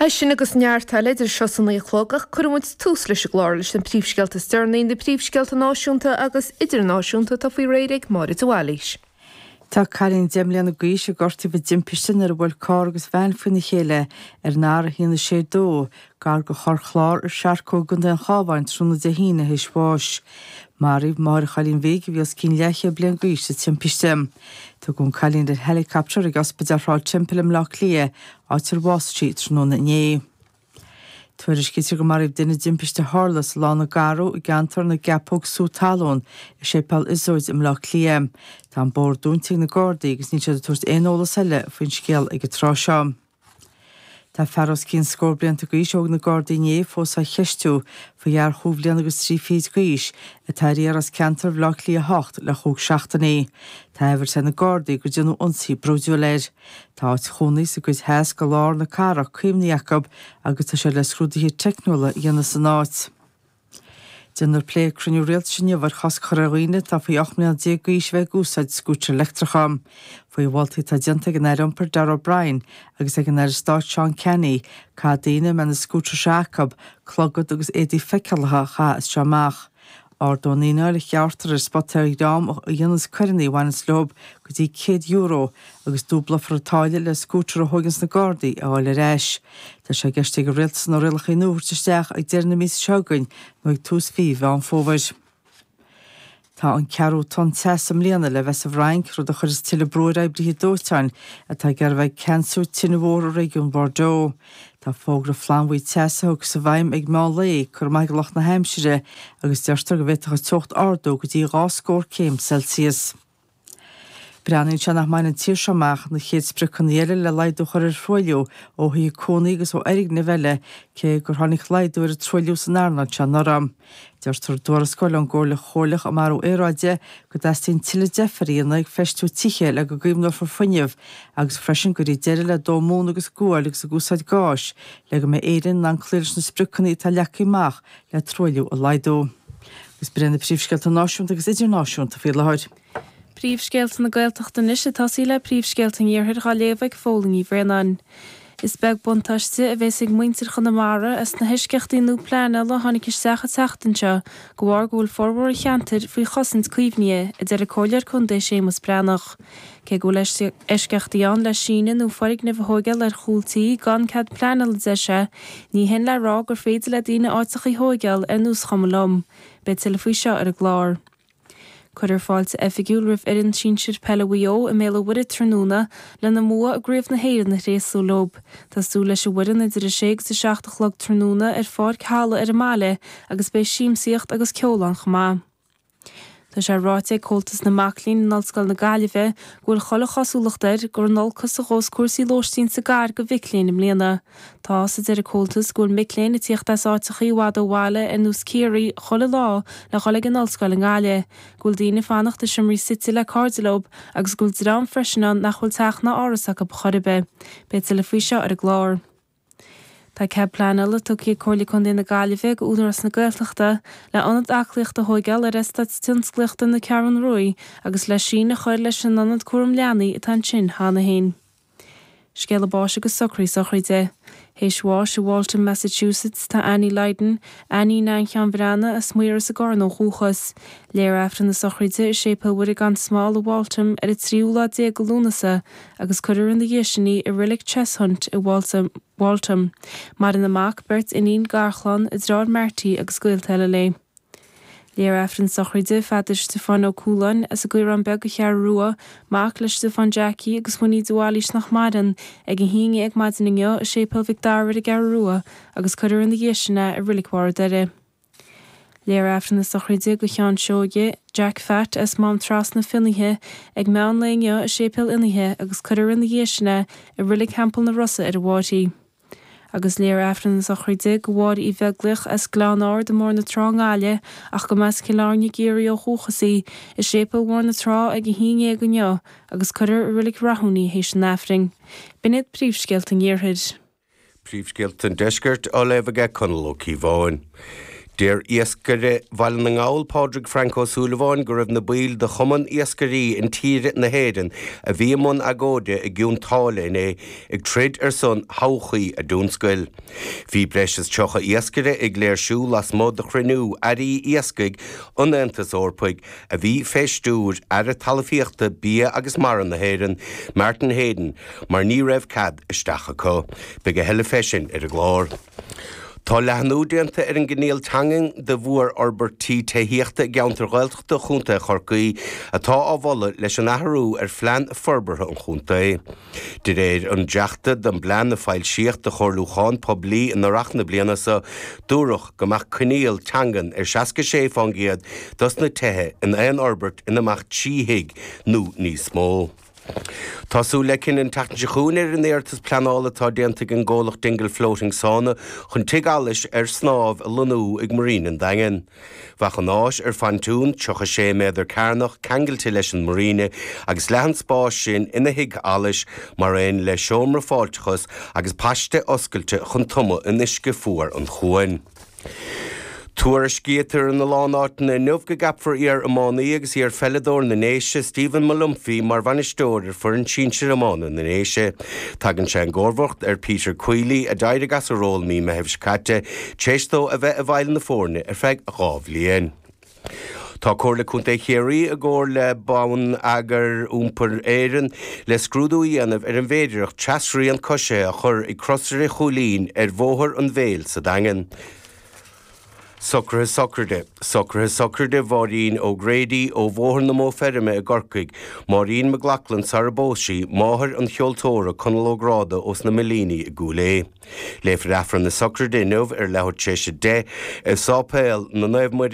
Sin agus nearttal idir seosanna chlogach chumuid tús leis glár leis an príomhscealta stearnaí de príomhscealta náisiúnta agus idirnáisiúnta tá faoi réireigh Máirit Wallis. Tá Cailín Deimleanna Gaois a gortaí bh dimpistin ar bhfuil cá agus bhean faoina chéile ar nára hína sé dó, gar go chorchlár ar seaarcó gon den chábhaint trúna de hína héisbáis. Maríomh Máire Cailín Bhéig bhíos cín leiche blian Gaois sa timpistim. Tá gún Cailín ar helicopter agus beidirrá timpelim lech lia áitir Wall Street trúna né. Tuairis cítir go maríomh duine dimpiste hálas lána garú i gantar na gapóg sú talún i sépal isóid im lech lia. Tá an bór dúntaí na Gardaí agus ní sé tuairt éolalas heile faoin scéal ag go trá seo. Tá fearras cín scór blianta Gaois óg na Gardaí né fós a cheistú faohear chúbblian agus 3 fís Gaois a tairíar as cantar bhlach lí a 8 le chóg 7 Tá ehar sé na Gardaí go dionú ionsaí brúdú leir. Tá áit chónaí sa gcuid heas go lár na carach cuimhní Jacob agus tá sé le scrúdaí technúla dhéana san áit. Dinnar plé cruniú réalt sinne bhar chas choraghine tá faoi 8 milliún Gaois bheith úsáid scútear electracham. Faoi bhiltaí tá dianta gan éireampar Darragh O'Brien agus ag an air Stáit Sean Kenny, cá daine me na scútear Jacob, clogad agus édí feicealatha cha is seamach. Ardóníine le cheartar ar spotta ag dám a dhéanas cuirnaí bhain slob go dtí €100 agus dúbla frotáile le scútear a thugann na Gardaí a bháil réis. Tá sé geiste go réaltas nó rialcha nuairteisteach ag dearna mís seogain nó ag tús fí bheith an fómhair. Tá an cearú tón tesam líana le bheits a bhrainc rud a chur is tiile brúir brithe dóteáin a tá gar bheith canú tinmhór a régiún Bordeaux. Tá fógra flamhaí tesathg sa bhaim ag má lé chur maith go na Hampshire agus deirtar go bheittcha tucht ardó go dtí 2 Celsius. Breanann se nach main an tír seamach na chéad sprechanéile le leidú chuir troilú ó hí cónaí agus ó éirigh na bheile cé gur tháinig leidú ar a troilú san airna te naram. Deirtar dúras scoil an ggóir le chóirlach am marú éráide go d'astín tiile defaríonna ag feistú tiche le go gcuimnú for funineh agus freisin gurí deire le dómún agus gúil agus a gúsáid gáis le go mé éireann an cléiris na sprechaní tá lechaíach le troilú a leidú. Gus brenn na príomhscealta náisiúnta agus idirnáisiúnta fé lehaid. Príomhscéalta na Gaeltachta níos tasí le príomhscéalta níorthir gá léomh fólaí bhreanan. Is beag buntáiste a bheits ag muintir chun na mara as na hisceachtaí nó plána le tháinig is seacha teachtainse go bhhar gúil forhór cheantar faoi chosint cuimhní a de a cóilear chun dé sémas plánach. Cé go leis isceachtaí an le síine nó forig na bhthógail ar chúltaí gan cad plánal deise, ní hen le rá gur féidir le daine áiteach í thógail ar nús chamalom, be til faoi seo ar a glár. Cuidir fáilte effigiúil rih ar an sínsir peilehío a méle bhuiide trúna le na mua a gréibh na héir na réasú lob. Tású leis a bhuiidan idir a 6 sa 7 trúna ar fád cála ar a máile agus bé síimsíocht agus ceolalan chomá. Tá sé ráte cóltas na maclín nalscail na Gaillimhe ghfuil chola chasúlachtar gur nolchas a chós cuasaí lóistín sa gar go bhicléin im léana. Tá sa deir a cóltas ghfuil micléin i tíochtas áiteach í bhád ó bháile ar nús céirí chola lá le chola an nalscail an Gaile. Ghfuil daoine fannachta simrí sití le cardilób agus ghfuil drám freisinán nach chfuil teach na árasach a choribe, be til le faoi seo ar a glár. Tá ceab plánala tuí cóirlaí chun na Gaillimhe go údaras na Gaeltachta le anad aclaíocht a thógail ar tionscliachta na Cearan Rúi agus le sin na chuir leis an anad cuaram leanaí atá sin hána hain. Scéal báis agus socraí sochraide. Héisháis i Waltham, Massachusetts tá Annie Leiden, Annie ná chean bhreana a smuoir sa garnó chúchas. Léir afran na sochraide is sépa bhuiir gan smáil a Waltham ar a tríúla dé go lúnasa agus chuidir an na dhéisiní i rilig chess hunt i Waltham, mar in amach beirt iníon garchlan i drád Martí agus Gaeltaile lé. Léir afran sochraide fadidir Stefan O'Coolan as a gcuir an beag a chear rua mac le Stefan Jackie agus muí dúálís nach madan ag an híine ag madaninge a sépal Victoria a gar rua agus chuidir an na dhéisina a rilicháir deire. Léir afran na sochraide go chean seoge Jack Fat as mám tras na finnithe ag meán léinge a sépal inithe agus chuidir an na dhéisina a rilig hampel na Rosa ar a bhátaí. Agus léir afran na sochraide go bhád í bheaglich as glánáir de mór na trágáile ach go meas cilárne géirí ó chúchasaí is sépal mór na trá ag híine go neo agus chuidir rilig rathúní hééis an afring. Binid príomhscéalta níorthaid. Príomhscéalta deisgurt á lebhaige chunalóí bháin. Dear iascare bhailin an gáil Pádraig Franco Súleháin go raibh na bíl de chuman iascarí in tíre na héireann a bhí man agóide i gún tála in ag trid son háchaí a dúnscoil. Bhí breis is teocha iascare ag léir siú las mód a chrinú arí iascaig unantas orpaig a bhí féistúr ar a talafíochta bí agus maran na héireann Martin Hayden mar ní raibh cad isteach acu, beag a heile féisin ar a glár. Tá lehanúdianta ar an gníal tangin de bhuair orbertí taíochta geantar ghilteachta chunta chorcaí atá á bhalla leis an athrú ar phlean forbartha an chunta é. De réir an deachta den blean na fáil siocht de chorlúcháin poblí in narachna blianasa dúrach gomach cníal tangan ar 66 fangéad dus na tethe in aon orbert in amach tíhiig nó níos mó. Tású le cinan tachn ar an éirtas planála tá déanta an ggólach dingle floating sauna chun tigális ar snáb a lunú ag marín an dagan. Bhachan áis ar fantún tucha sé méidir cairnach cangailte leis an maríne agus lehan spáis sin ina hiig ális mar aon le seomra fáiltechas agus paiste oscailte chun tuma in isce fuair an chuain. Tuair scétar an na lánátain na nuamh gapfar ar amánaí agus ar felladóir na néise Stephen Malumphí mar bhanistóir for an tínsir amána na néise. Tagann sé an gcórbhacht ar Peter Queally a daire gas a ról mí me hebh scate, téistó a bheith a bhaile na fórne ar feig a gábh líon. Tá cóirla chunta chéirí a ggóir le bán agar úmpar éireann le scrúdú dhéanamh ar an bhéidireach teasraí an cosise a chur i crosir cholín ar bhóthar an bhéil sa dagan. Socrthe bhárín ó Grady ó bhóthar na mó ferime a gorcaig, Maureen McLachlan Sarabósí máthar an cheoltóra conalógráda os na Melíní i gúlé. Léifir afran na socrthe nuamh ar lehort séise de sápéil na 9